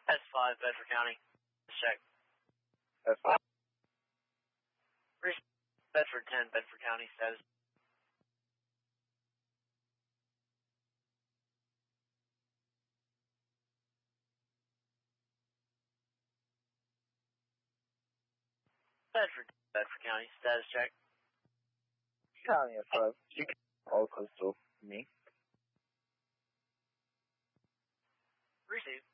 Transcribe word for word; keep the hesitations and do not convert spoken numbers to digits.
S five, Bedford County. Check. S five. Bedford ten, Bedford County, status. Bedford, Bedford County, status check. County S five. You can all close to me. Receive.